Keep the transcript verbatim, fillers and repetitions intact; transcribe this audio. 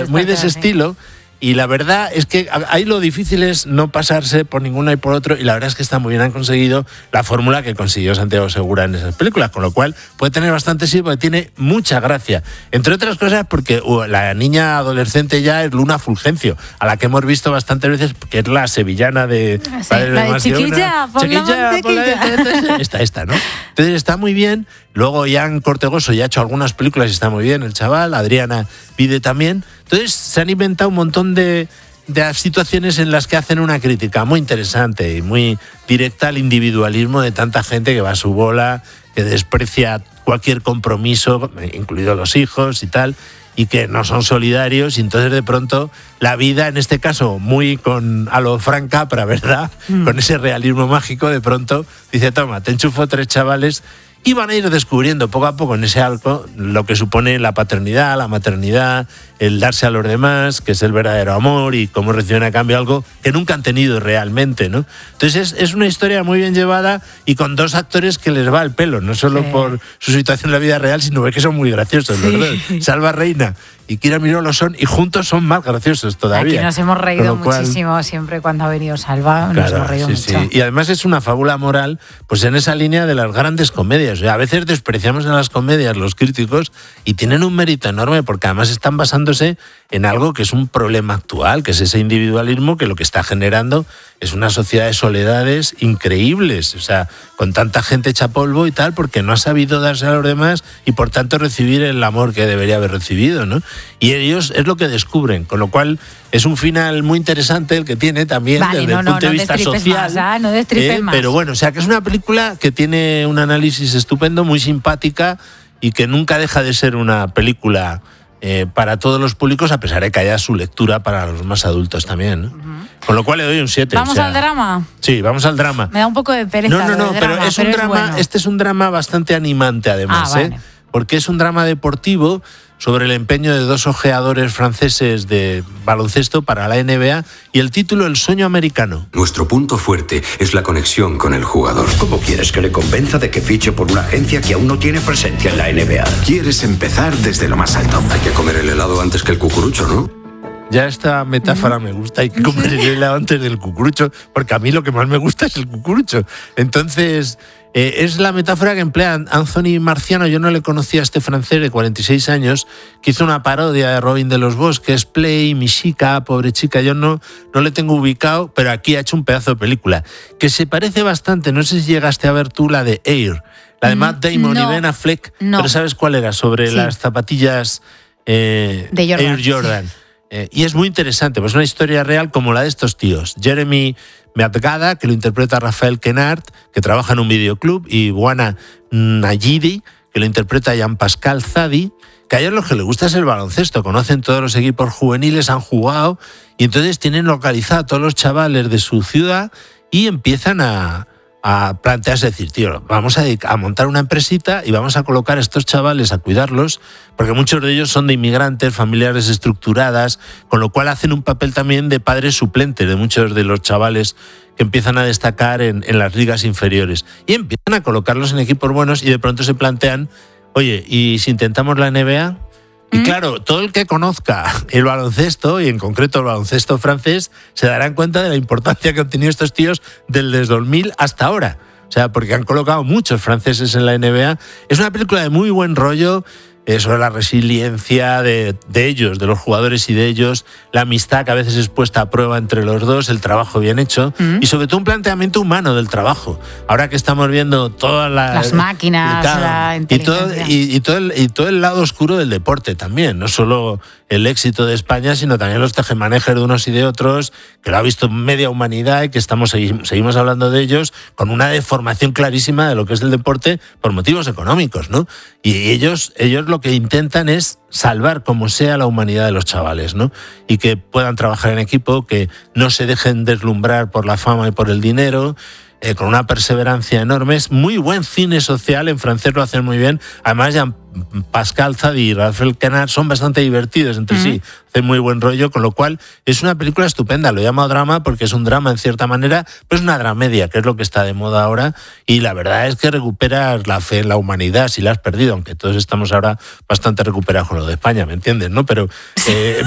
muy de ese estilo. Y la verdad es que ahí lo difícil es no pasarse por ninguno y por otro, y la verdad es que está muy bien, han conseguido la fórmula que consiguió Santiago Segura en esas películas, con lo cual puede tener bastante sí, porque tiene mucha gracia. Entre otras cosas porque uh, la niña adolescente ya es Luna Fulgencio, a la que hemos visto bastantes veces, que es la sevillana de... Sí, la de, de chiquilla, por chiquilla, la por la, esta, esta, ¿no? Entonces está muy bien. Luego Jan Cortegoso ya ha hecho algunas películas y está muy bien, el chaval, Adriana Vide también. Entonces se han inventado un montón de, de situaciones en las que hacen una crítica muy interesante y muy directa al individualismo de tanta gente que va a su bola, que desprecia cualquier compromiso, incluidos los hijos y tal, y que no son solidarios, y entonces de pronto la vida, en este caso muy con a lo Frank Capra, ¿verdad? Mm. Con ese realismo mágico, de pronto dice, toma, te enchufo tres chavales. Y van a ir descubriendo poco a poco en ese arco lo que supone la paternidad, la maternidad, el darse a los demás, que es el verdadero amor, y cómo reciben a cambio algo que nunca han tenido realmente, ¿no? Entonces es, es una historia muy bien llevada y con dos actores que les va el pelo, no solo sí. por su situación en la vida real, sino que son muy graciosos sí. los dos. Salva Reina y Kira Miró lo son, y juntos son más graciosos todavía. Aquí nos hemos reído cual, muchísimo siempre cuando ha venido Salva, nos claro, hemos reído sí, mucho. Sí. Y además es una fábula moral, pues en esa línea de las grandes comedias. O sea, a veces despreciamos en las comedias los críticos y tienen un mérito enorme porque además están basándose en algo que es un problema actual, que es ese individualismo que lo que está generando es una sociedad de soledades increíbles, o sea, con tanta gente hecha polvo y tal, porque no ha sabido darse a los demás y por tanto recibir el amor que debería haber recibido, ¿no? Y ellos es lo que descubren, con lo cual es un final muy interesante el que tiene también vale, desde no, el no, punto no de vista social. Más, ¿eh? No destripes eh, más. Pero bueno, o sea, que es una película que tiene un análisis estupendo, muy simpática y que nunca deja de ser una película eh, para todos los públicos, a pesar de que haya su lectura para los más adultos también, ¿no? Uh-huh. Con lo cual le doy un siete. ¿Vamos o sea, al drama? Sí, vamos al drama. Me da un poco de pereza. No, no, no, de pero drama, es un pero drama, es bueno. este es un drama bastante animante además, ah, vale. ¿eh? Porque es un drama deportivo sobre el empeño de dos ojeadores franceses de baloncesto para la N B A y el título El sueño americano. Nuestro punto fuerte es la conexión con el jugador. ¿Cómo quieres que le convenza de que fiche por una agencia que aún no tiene presencia en la N B A? Quieres empezar desde lo más alto. Hay que comer el helado antes que el cucurucho, ¿no? Ya esta metáfora me gusta, hay que comer el helado antes del cucurucho, porque a mí lo que más me gusta es el cucurucho. Entonces, eh, es la metáfora que emplea Anthony Marciano. Yo no le conocía a este francés de cuarenta y seis años, que hizo una parodia de Robin de los Bosques, Play, Mi chica, pobre chica. Yo no, no le tengo ubicado, pero aquí ha hecho un pedazo de película, que se parece bastante, no sé si llegaste a ver tú la de Air, la de Matt Damon no, y Ben Affleck, no. pero ¿sabes cuál era? Sobre sí. las zapatillas eh, de Jordan. Air Jordan. Eh, y es muy interesante, pues una historia real como la de estos tíos. Jeremy Meadgada, que lo interpreta Rafael Quenard, que trabaja en un videoclub, y Buana Nayidi, que lo interpreta Jean-Pascal Zadi, que a ellos lo que les gusta es el baloncesto, conocen todos los equipos juveniles, han jugado, y entonces tienen localizado a todos los chavales de su ciudad y empiezan a... a plantearse, decir, tío, vamos a, a montar una empresita y vamos a colocar a estos chavales a cuidarlos, porque muchos de ellos son de inmigrantes, familiares estructuradas, con lo cual hacen un papel también de padres suplentes de muchos de los chavales que empiezan a destacar en, en las ligas inferiores. Y empiezan a colocarlos en equipos buenos y de pronto se plantean, oye, ¿y si intentamos la N B A? Y claro, todo el que conozca el baloncesto, y en concreto el baloncesto francés, se darán cuenta de la importancia que han tenido estos tíos desde dos mil hasta ahora. O sea, porque han colocado muchos franceses en la N B A. Es una película de muy buen rollo, eh, sobre la resiliencia de, de ellos, de los jugadores y de ellos, la amistad que a veces es puesta a prueba entre los dos, el trabajo bien hecho, mm. y sobre todo un planteamiento humano del trabajo. Ahora que estamos viendo todas la, las máquinas, claro, la inteligencia. Y todo, y, y, todo el, y todo el lado oscuro del deporte también, no solo el éxito de España, sino también los tejemanejes de unos y de otros, que lo ha visto media humanidad y que estamos seguimos hablando de ellos con una deformación clarísima de lo que es el deporte por motivos económicos, ¿no? Y ellos, ellos lo que intentan es salvar como sea la humanidad de los chavales, ¿no? Y que puedan trabajar en equipo, que no se dejen deslumbrar por la fama y por el dinero, eh, con una perseverancia enorme. Es muy buen cine social, en francés lo hacen muy bien. Además, ya Pascal Zadi y Rafael Quenard son bastante divertidos entre mm. sí, hacen muy buen rollo, con lo cual es una película estupenda. Lo llamo drama porque es un drama en cierta manera, pero es una dramedia, que es lo que está de moda ahora, y la verdad es que recuperas la fe en la humanidad si la has perdido, aunque todos estamos ahora bastante recuperados con lo de España, ¿me entiendes? ¿No? Pero... Eh,